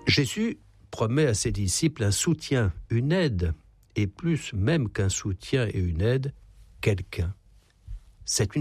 Jésus promet à ses disciples un soutien, une aide, et plus même qu'un soutien et une aide, quelqu'un. C'est une